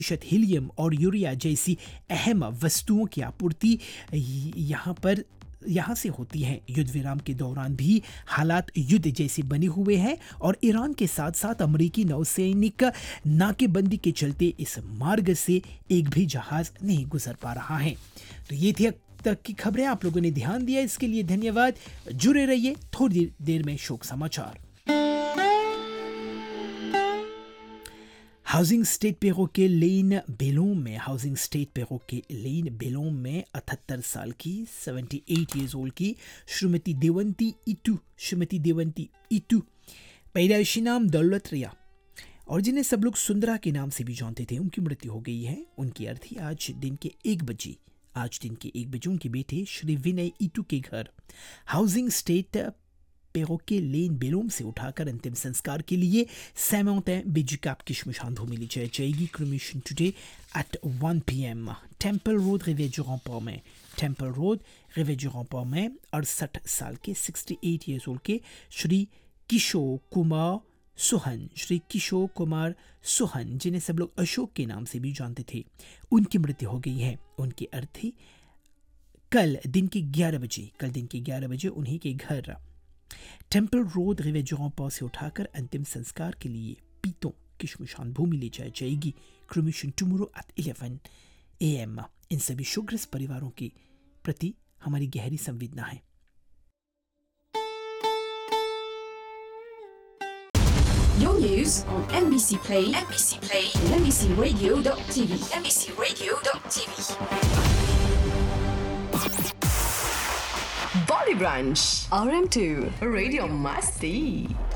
Helium और urea जैसी अहम वस्तुओं की आपूर्ति यहाँ से होती है। युद्ध विराम के दौरान भी हालात युद्ध जैसे बने हुए हैं और ईरान के साथ साथ अमेरिकी नौसैनिक नाकेबंदी के चलते इस मार्ग से एक भी जहाज नहीं गुजर पा रहा है। तो ये थी अब तक की खबरें, आप लोगों ने ध्यान दिया इसके लिए धन्यवाद। जुड़े रहिए, थोड़ी देर में शोक समाचार। हाउसिंग स्टेट पेरो के लेन बेलोम में 78 साल की 78 ईयर्स ओल्ड की श्रीमती देवंती इटू पैदाइशी नाम दौलत रिया और जिन्हें सब लोग सुंदरा के नाम से भी जानते थे, उनकी मृत्यु हो गई है। उनकी अर्थी आज दिन के 1 बजे उनके बेटे श्री विनय इटू के घर हाउसिंग स्टेट पेरो के लेन बेलोम से उठाकर अंतिम संस्कार के लिए सैमोंटेन बेजुकाप की श्मशान भूमि ले जाई जाएगी। Cremation today at 1 PM temple road रिवे du Rempart में 68 साल के 68 ईयर्स ओल्ड के श्री किशोर कुमार सोहन जिन्हें सब लोग अशोक के नाम से भी जानते थे, उनकी मृत्यु हो गई है। उनकी अर्थी कल दिन के 11 बजे उन्हीं के घर टेम्पल रोड रिवे du Rempart से उठाकर अंतिम संस्कार के लिए पीतों की श्मशान भूमि ले जाई जाएगी। Cremation tomorrow at 11 AM। इन सभी शोकग्रस्त परिवारों के प्रति हमारी गहरी संवेदना है। Your news on NBC Play, and NBCRadio.tv. Body Brunch, RM2, Radio Masti.